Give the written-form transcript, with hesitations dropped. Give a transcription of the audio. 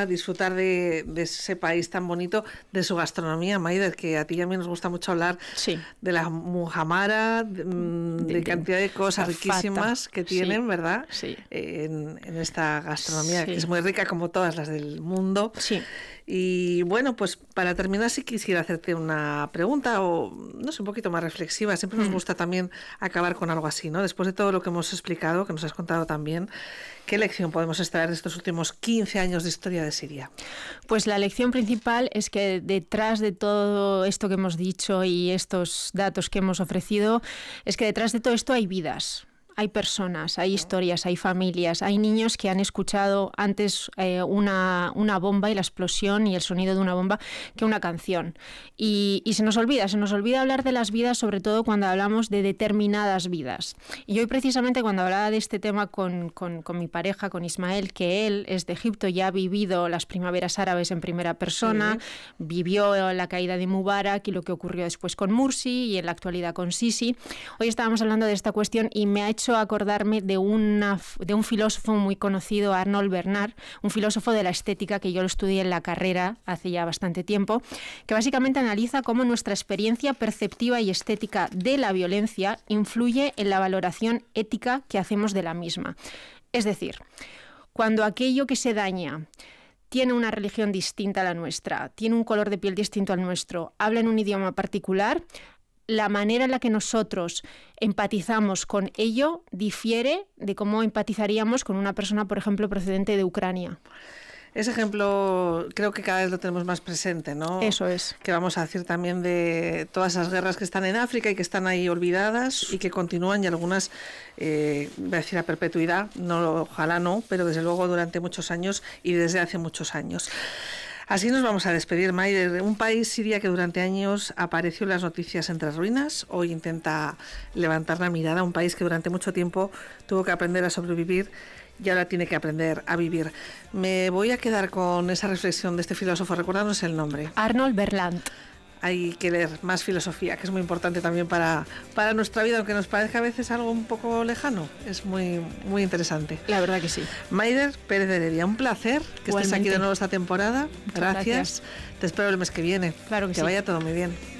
Siria, disfrutar de ese país tan bonito, de su gastronomía, Maider, que a ti y a mí nos gusta mucho hablar de la mujamara, de cantidad de cosas riquísimas que tienen, ¿verdad? Sí. En esta gastronomía, que es muy rica como todas las del mundo. Sí. Y bueno, pues para terminar sí quisiera hacerte una pregunta, o no sé, un poquito más reflexiva. Siempre nos gusta también acabar con algo así, ¿no? Después de todo lo que hemos explicado, que nos has contado también, ¿qué lección podemos extraer de estos últimos 15 años de historia de Siria? Pues la lección principal es que detrás de todo esto que hemos dicho y estos datos que hemos ofrecido, es que detrás de todo esto hay vidas. Hay personas, hay historias, hay familias, hay niños que han escuchado antes una bomba y la explosión y el sonido de una bomba que una canción. Y se nos olvida hablar de las vidas, sobre todo cuando hablamos de determinadas vidas. Y hoy precisamente cuando hablaba de este tema con mi pareja, con Ismael, que él es de Egipto y ha vivido las primaveras árabes en primera persona, vivió la caída de Mubarak y lo que ocurrió después con Mursi y en la actualidad con Sisi. Hoy estábamos hablando de esta cuestión y me ha hecho acordarme de un filósofo muy conocido, Arnold Bernard, un filósofo de la estética que yo lo estudié en la carrera hace ya bastante tiempo, que básicamente analiza cómo nuestra experiencia perceptiva y estética de la violencia influye en la valoración ética que hacemos de la misma. Es decir, cuando aquello que se daña tiene una religión distinta a la nuestra, tiene un color de piel distinto al nuestro, habla en un idioma particular, la manera en la que nosotros empatizamos con ello difiere de cómo empatizaríamos con una persona, por ejemplo, procedente de Ucrania. Ese ejemplo creo que cada vez lo tenemos más presente, ¿no? Eso es. Que vamos a decir también de todas esas guerras que están en África y que están ahí olvidadas y que continúan, y algunas, voy a decir a perpetuidad, no, ojalá no, pero desde luego durante muchos años y desde hace muchos años. Así nos vamos a despedir, Maider. Un país, Siria, que durante años apareció en las noticias entre ruinas, hoy intenta levantar la mirada. Un país que durante mucho tiempo tuvo que aprender a sobrevivir y ahora tiene que aprender a vivir. Me voy a quedar con esa reflexión de este filósofo. Recuérdanos el nombre. Arnold Bernard. Hay que leer más filosofía, que es muy importante también para nuestra vida, aunque nos parezca a veces algo un poco lejano. Es muy, muy interesante. La verdad que sí. Maider Pérez de Heredia, un placer que estés aquí de nuevo esta temporada. Gracias. Te espero el mes que viene. Claro que sí. Que vaya todo muy bien.